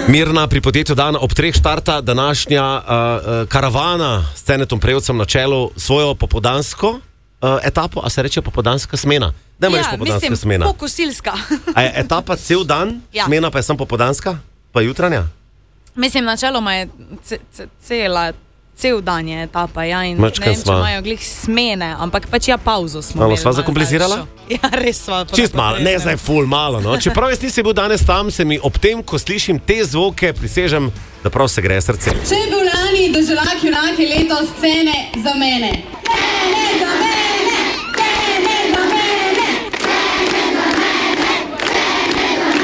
Mirna, pri podjetju Dan ob 3 štarta današnja karavana s Cenetom Prejovcem na čelu svojo popoldansko etapo, a se reče popoldanska smena? Dajmo reči popoldanska smena. Pokosilska. A je etapa cel dan, smena pa je samo popoldanska, pa jutranja? Mislim, načeloma je cel dan je etapa, ja, in ne vem, če imajo glih smene, ampak pač pauzo smo malo imeli. Malo sva zakomplicirala? Ja, res sva. Čist malo, ne zdaj ful malo, no. Čeprav jaz nisem bil danes tam, se mi ob tem, ko slišim te zvoke, prisežem, da prav se gre srce. Če je bil lani Deželak junake letos Cene za mene. Cene za mene, Cene za mene, Cene za mene, Cene za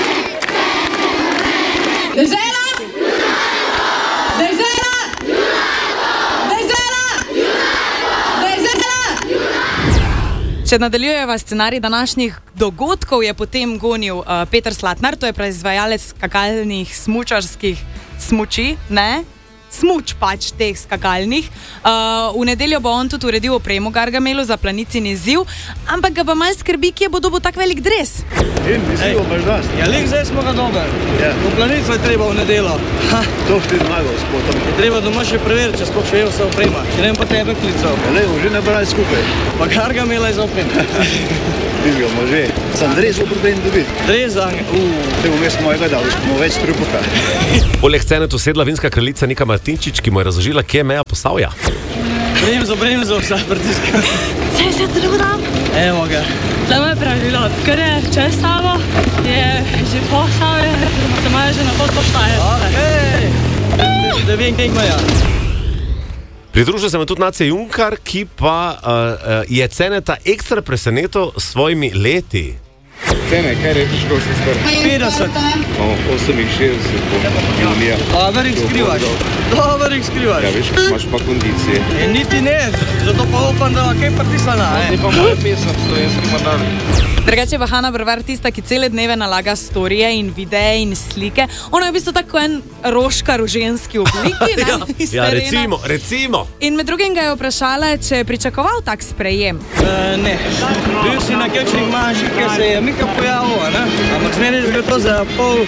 mene. Dežela! Če nadaljujeva scenarij današnjih dogodkov, je potem gonil Peter Slatnar, to je proizvajalec skakalnih smučarskih smuči, ne? Smuč pač teh skakalnih. V nedeljo bo on tudi uredil opremo Gargamelu za planicin izziv, ampak ga pa malo skrbi, kje bo dobil tak velik dres. Izziv boš daš. Ja, lik zdaj smo ga dober. V planico je treba v nedeljo. To ti zmagal s potom. Je treba doma še preveriti, če sploh še je vse oprema. Če ne pa tebe klical. Ja, levo, že ne brali skupaj. Pa Gargamela je za oprema. Izgamo že. Sam dres bo problem dobiti. Dres za te bo vmes mojega dal, bomo več trupuka. Poleg Cenetu sedla vinska kraljica Nika Martinčič, ki mu je razložila, kje je meja Posavja. Bremzo, vsa pritiska. Se treba dam? Evo ga. Tamo je pravilo, kar je čez Savo, je že po Savi, tamo je že na pol poštaje. Da vem, kaj meja. Pridružil se me tudi Nace Junkar, ki pa je Ceneta ekstra presenetil s svojimi leti. Cene, kaj rečiš, ko si star? 50. 68 po junija. Dobar jih skrivaš. Ja, veš, imaš pa kondicije. Niti ne, zato pa upam, da kaj pritisana. Zdaj pa moja pesem, slovenski modal. Drugače pa Hana Brvar tista, ki cele dneve nalaga storije in videe in slike. Ona je v bistvu tako en roškar v ženski obliki, ne? Ja, recimo. In med drugim ga je vprašala, če je pričakoval tak sprejem. Ne, bil si na kakšnih manjših, ker se je Mika pojavila, ne? Ampak zmeri je bilo to za pol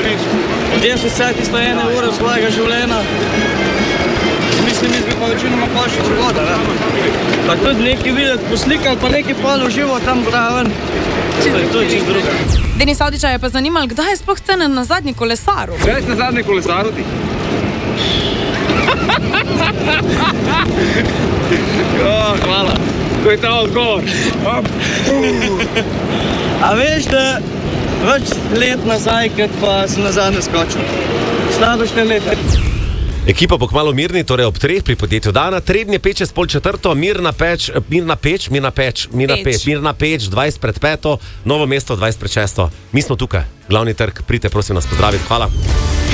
10-1 ure svojega življenja. Mislim, mi bi pa večinoma pašli prigoda, ne? Pa tudi nekaj videti poslikali, pa nekaj pol uživo tam braven. To je čist druga. Denis Avdića je pa zanimal, kdaj je sploh Cenen na zadnji kolesaru? Kdaj si na zadnji kolesaru ti? Hvala. To je ta odgovor. A veš, da več let nazaj, kot pa sem na zadnje skočil. Sladošne leta. Ekipa bo kmalu Mirni, torej ob 3 pri podjetju Dana. Trebnje Peče s pol 4, Mirna Peč 20 pred 5, Novo mesto 20 pred 6. Mi smo tukaj, glavni trg, pridite prosim nas pozdraviti, hvala.